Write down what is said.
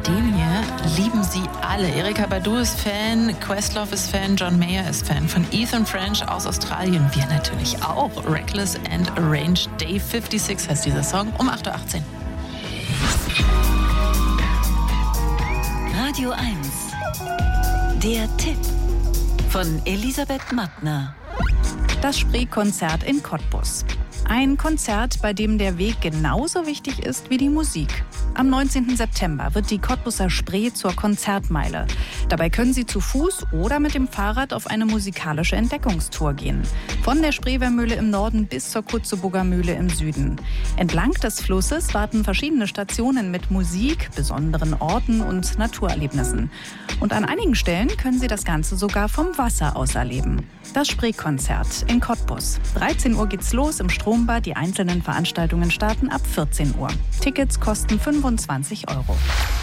den hier lieben sie alle. Erykah Badu ist Fan, Questlove ist Fan, John Mayer ist Fan von Ethan French aus Australien. Wir natürlich auch. Reckless and Arranged Day 56 heißt dieser Song um 8.18 Uhr. Radio 1. Der Tipp von Elisabeth Mattner. Das Spree-Konzert in Cottbus. Ein Konzert, bei dem der Weg genauso wichtig ist wie die Musik. Am 19. September wird die Cottbuser Spree zur Konzertmeile. Dabei können Sie zu Fuß oder mit dem Fahrrad auf eine musikalische Entdeckungstour gehen. Von der Spreewärmühle im Norden bis zur Kutzeburger Mühle im Süden. Entlang des Flusses warten verschiedene Stationen mit Musik, besonderen Orten und Naturerlebnissen. Und an einigen Stellen können Sie das Ganze sogar vom Wasser aus erleben. Das Spree-Konzert in Cottbus. 13 Uhr geht's los im Strombad. Die einzelnen Veranstaltungen starten ab 14 Uhr. Tickets kosten 25 €.